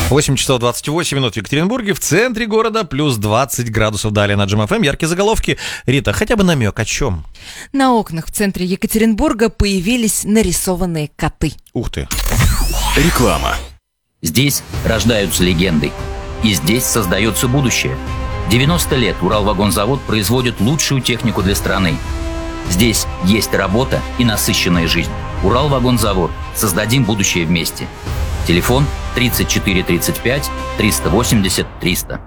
8 часов 28 минут в Екатеринбурге, в центре города, плюс 20 градусов. Далее на Джем ФМ. Яркие заголовки. Рита, хотя бы намек о чем? На окнах в центре Екатеринбурга появились нарисованные коты. Ух ты. Реклама. Здесь рождаются легенды. И здесь создается будущее. 90 лет Уралвагонзавод производит лучшую технику для страны. Здесь есть работа и насыщенная жизнь. Уралвагонзавод. Создадим будущее вместе. Телефон 34 35 380 300.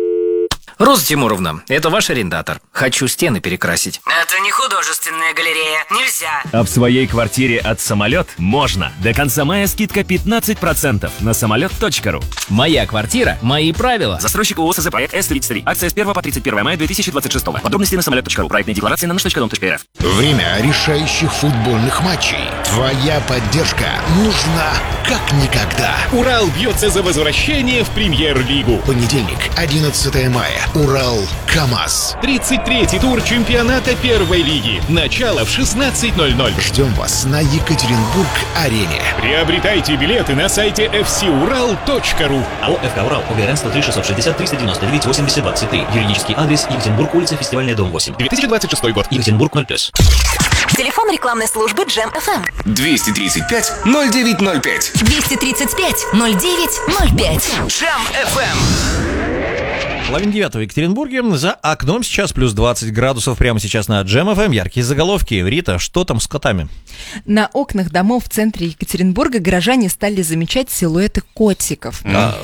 Роза Тимуровна, это ваш арендатор. Хочу стены перекрасить. Это не художественная галерея, нельзя. А в своей квартире от «Самолет» можно. До конца мая скидка 15% на самолет.ру. Моя квартира, мои правила. Застройщик ООО СЗ проект С-33. Акция с 1 по 31 мая 2026. Подробности на самолет.ру. Проектные декларации на наш.дом.рф. Время решающих футбольных матчей. Твоя поддержка нужна как никогда. Урал бьется за возвращение в Премьер-лигу. Понедельник, 11 мая. Урал-КамАЗ. 33-й тур чемпионата первой лиги. Начало в 16:00. Ждем вас на Екатеринбург-арене. Приобретайте билеты на сайте fcural.ru. АО «ФК Урал», УГРН 103 660 399 80 23. Юридический адрес: Екатеринбург, улица Фестивальная, дом 8. 2026 год. Екатеринбург 0+. Телефон рекламной службы Джем ФМ. 235 0905. 235 0905. Джем ФМ. Половина девятого в Екатеринбурге. За окном сейчас плюс 20 градусов. Прямо сейчас на Джем ФМ. Яркие заголовки. Рита, что там с котами? На окнах домов в центре Екатеринбурга горожане стали замечать силуэты котиков.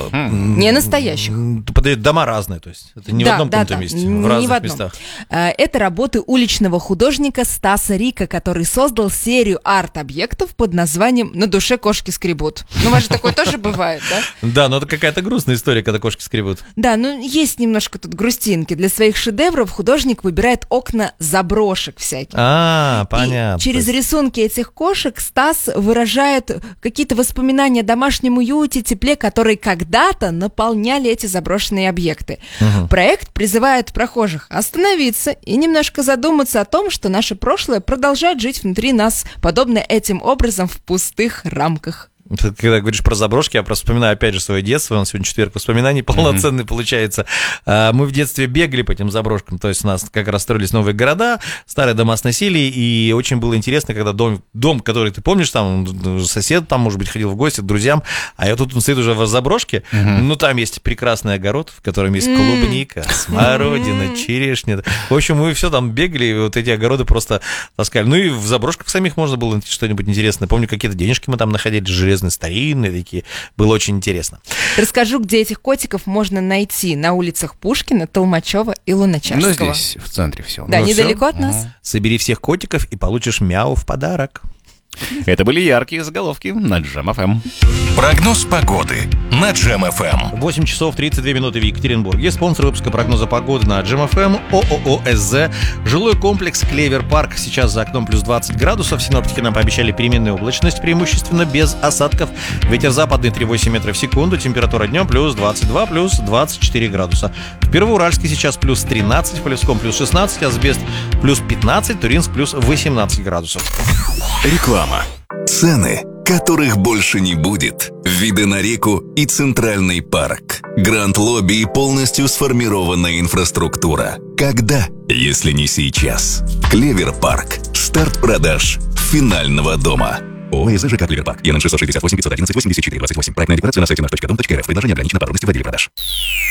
Не настоящих. Дома разные, то есть. Это не в одном каком-то месте, в разных местах. Это работы уличного художника Стаса Рика, который создал серию арт-объектов под названием «На душе кошки скребут». Ну, у вас же такое тоже бывает, да? Да, но это какая-то грустная история, когда кошки скребут. Да, ну есть немножко тут грустинки. Для своих шедевров художник выбирает окна заброшек всяких. Понятно. И через рисунки этих кошек Стас выражает какие-то воспоминания о домашнем уюте, тепле, которые когда-то наполняли эти заброшенные объекты. Проект призывает прохожих остановиться и немножко задуматься о том, что наше прошлое продолжает жить внутри нас, подобно этим образом в пустых рамках. Когда говоришь про заброшки, я просто вспоминаю опять же свое детство. У нас сегодня четверг воспоминаний полноценный получается. Мы в детстве бегали по этим заброшкам. То есть у нас как раз строились новые города, старые дома сносили. И очень было интересно, когда дом, который ты помнишь, там сосед там, может быть, ходил в гости к друзьям, а я тут он стоит уже в заброшке. Ну, там есть прекрасный огород, в котором есть клубника, смородина, черешня. В общем, мы все там бегали, и вот эти огороды просто таскали. Ну и в заброшках самих можно было что-нибудь интересное. Помню, какие-то денежки мы там находили, железные, старинные такие. Было очень интересно. Расскажу, где этих котиков можно найти. На улицах Пушкина, Толмачева и Луначарского. Ну, здесь, в центре все. Да, недалеко от нас. Собери всех котиков и получишь мяу в подарок. Это были яркие заголовки на Джем ФМ. Прогноз погоды на Джем ФМ. 8 часов 32 минуты в Екатеринбурге. Спонсор выпуска прогноза погоды на Джем ФМ ООО СЗ. Жилой комплекс Клевер Парк. Сейчас за окном плюс 20 градусов. Синоптики нам пообещали переменную облачность, преимущественно без осадков. Ветер западный 3,8 метров в секунду. Температура днем плюс 22, плюс 24 градуса. В Первоуральске сейчас плюс 13, в Полевском плюс 16, Азбест плюс 15, Туринск плюс 18 градусов. Реклама. Цены, которых больше не будет. Виды на реку и Центральный парк. Гранд-лобби и полностью сформированная инфраструктура. Когда, если не сейчас? Клевер Парк. Старт продаж финального дома. ООО СЖК Клевер Парк. ЕН 668 511 84 28. Проектная декларация на сайте наш.дом.рф. Предложение ограничено, подробности в отделе продаж.